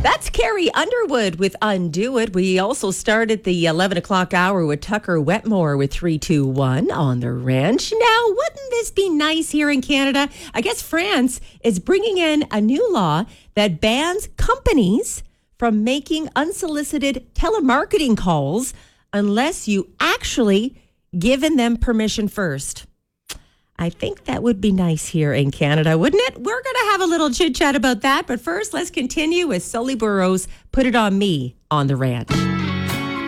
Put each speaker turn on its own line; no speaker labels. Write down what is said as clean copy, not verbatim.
That's Carrie Underwood with Undo It. We also started the 11 o'clock hour with Tucker Wetmore with 321 on the ranch. Now, wouldn't this be nice here in Canada? I guess France is bringing in a new law that bans companies from making unsolicited telemarketing calls unless you actually given them permission first. I think that would be nice here in Canada, wouldn't it? We're going to have a little chit chat about that. But first, let's continue with Sully Burrows' Put It On Me on the Ranch.